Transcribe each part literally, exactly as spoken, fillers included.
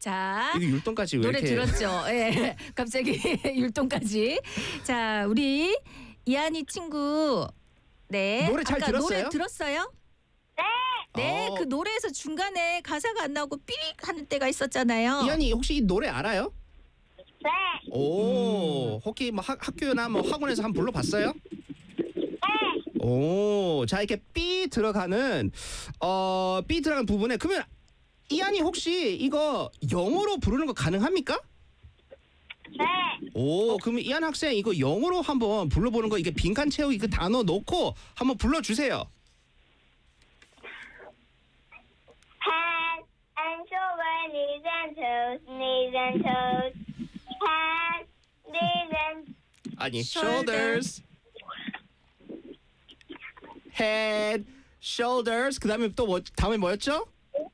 자, 이거 율동까지 왜 노래 이렇게 들었죠? 예. 갑자기 율동까지. 자, 우리 이한이 친구. 네. 노래 잘 아까 들었어요? 노래 들었어요? 네. 어. 그 노래에서 중간에 가사가 안 나오고 삐릭 하는 때가 있었잖아요. 이한이 혹시 이 노래 알아요? 네. 오, 혹시 뭐 학, 학교나 뭐 학원에서 한번 불러봤어요? 오, 자 이렇게 삐 들어가는 어, 삐 들어가는 부분에 그러면 이한이 혹시 이거 영어로 부르는 거 가능합니까? 네. 오, 그러면 이한 학생 이거 영어로 한번 불러보는 거 이게 빈칸 채우기 그 단어 넣고 한번 불러주세요. Head and shoulder, knees and toes, knees and toes. Head, knees and 아니, Shoulder. shoulders, head, shoulders. 그 다음에 또 뭐, 다음에 뭐였죠?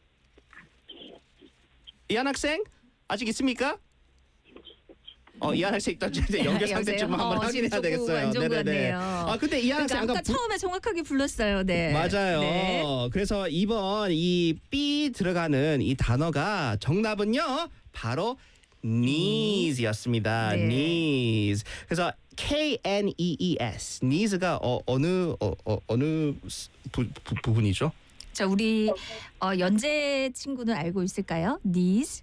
이한 학생 아직 있습니까? 어, 이한 학생 일단 이제 연결 상태 좀 여보세요? 한번 어, 확인해야 지금 조금 되겠어요. 안 좋은 것 네네네. 같네요. 아 근데 이한 그러니까 학생 아까 아까 부- 처음에 정확하게 불렀어요. 네. 맞아요. 네. 그래서 이번 이 B 들어가는 이 단어가 정답은요. 바로 knees였습니다. 네. knees. 그래서 K N E E S. knees가 어, 어느 어, 어, 어느 부, 부, 부분이죠? 자, 우리 어, 연재 친구는 알고 있을까요? knees.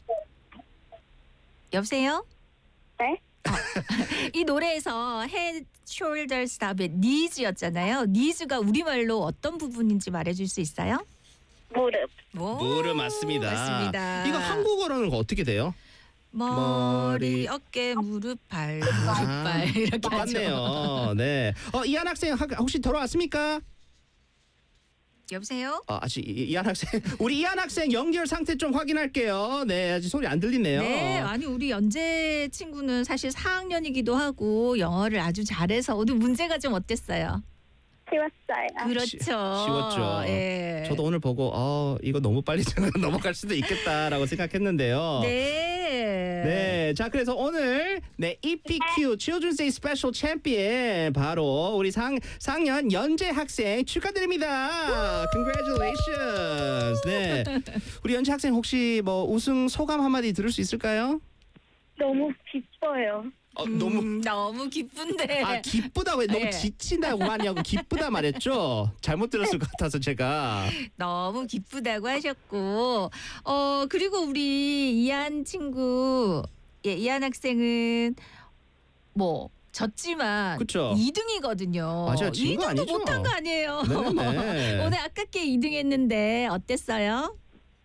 여보세요? 네. 이 노래에서 head, shoulders 다음에 knees였잖아요. knees가 우리말로 어떤 부분인지 말해줄 수 있어요? 무릎. 오, 무릎 맞습니다. 맞습니다. 이거 한국어로는 어떻게 돼요? 머리, 머리. 어깨, 무릎, 발, 무릎, 아, 발 이렇게 하죠. 똑같네요. 네. 어, 이한 학생 학- 혹시 돌아왔습니까? 여보세요? 어, 아직 이- 이한 학생 우리 이한 학생 연결 상태 좀 확인할게요. 네, 아직 소리 안 들리네요. 네, 아니 우리 연재 친구는 사실 사 학년이기도 하고 영어를 아주 잘해서 오늘 문제가 좀 어땠어요? 쉬웠어요. 그렇죠. 시- 쉬웠죠. 예. 저도 오늘 보고 어 이거 너무 빨리 넘어갈 수도 있겠다라고 생각했는데요. 네. 네, 자 그래서 오늘 네 E P Q Children's Day Special Champion 바로 우리 상 상년 연재 학생 축하드립니다. Congratulations. 네, 우리 연재 학생 혹시 뭐 우승 소감 한마디 들을 수 있을까요? 너무 기뻐요. 어, 너무 음, 너무 기쁜데. 아 기쁘다고 해 너무 네. 지친다고 하냐고 기쁘다 말했죠. 잘못 들었을 것 같아서 제가. 너무 기쁘다고 하셨고, 어 그리고 우리 이한 친구, 예, 이한 학생은 뭐 졌지만 그쵸. 이 등이거든요. 맞아요, 진거 이 등도 아니죠? 못한 거 아니에요. 네네. 오늘 아깝게 이 등 했는데 어땠어요?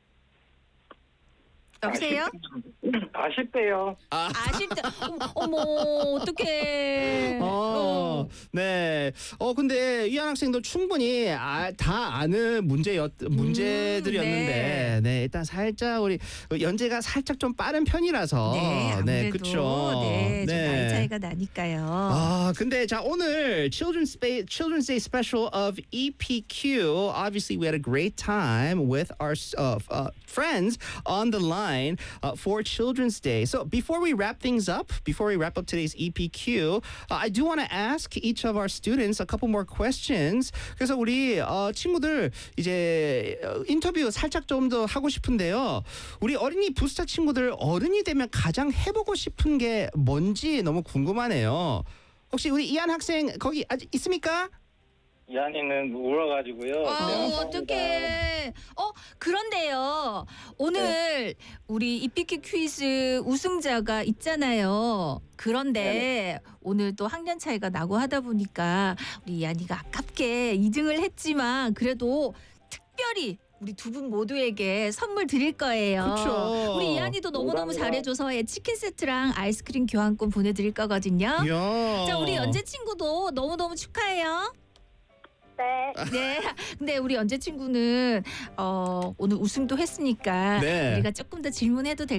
여보세요? 아쉽대요. 아. 아쉽다. 어머, 어머 어떡해. 어, 네. 어, 근데 이한 학생도 충분히 아, 다 아는 문제였, 문제들이었는데, 음, 네. 일단 살짝 우리 연재가 살짝 좀 빠른 편이라서. 네, 아무래도 그쵸. 네, 좀 나이 차이가 나니까요. 아, 근데 자 오늘 Children's Day, Children's Day special of E P Q. Obviously, we had a great time with our uh, uh, friends on the line uh, for Children's Day. So before we wrap things up, before we wrap up today's E P Q, uh, I do want to ask each of our students a couple more questions. 그래서 우리 어, 친구들 이제 어, 인터뷰 살짝 좀 더 하고 싶은데요. 우리 어린이 부스타 친구들 어른이 되면 가장 해보고 싶은 게 뭔지 너무 궁금하네요. 혹시 우리 이한 학생 거기 아직 있습니까? 이한이는 울어가지고요. 아우 어떡해. 어 그런데요. 오늘 우리 이피큐 퀴즈 우승자가 있잖아요. 그런데 오늘 또 학년 차이가 나고 하다 보니까 우리 이한이가 아깝게 이 등을 했지만 그래도 특별히 우리 두 분 모두에게 선물 드릴 거예요. 그쵸. 우리 이한이도 너무너무 감사합니다. 잘해줘서 예, 치킨 세트랑 아이스크림 교환권 보내드릴 거거든요. 이야. 자 우리 연재 친구도 너무너무 축하해요. 네. 네. 근데 우리 연재 친구는 어, 오늘 우승도 했으니까 네. 우리가 조금 더 질문해도 될